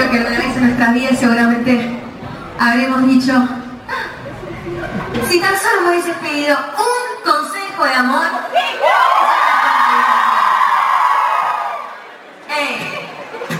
que alguna vez en nuestras vidas seguramente habremos dicho: si tan solo me hubieses pedido un consejo de amor,